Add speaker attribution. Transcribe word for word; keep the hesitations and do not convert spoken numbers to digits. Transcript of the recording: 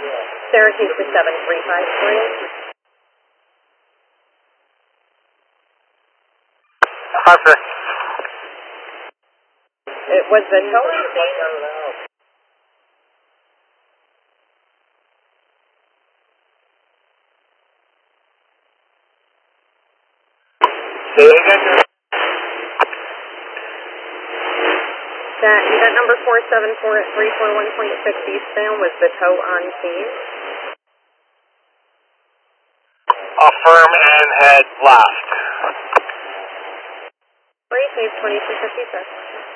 Speaker 1: Syracuse to seven three five three.
Speaker 2: Five three.
Speaker 1: It was the tow on scene.
Speaker 2: Say it again.
Speaker 1: That unit number four seven four at three four one point six eastbound was the tow on scene.
Speaker 2: Affirm and head left.
Speaker 1: Three, page twenty-two fifty-six.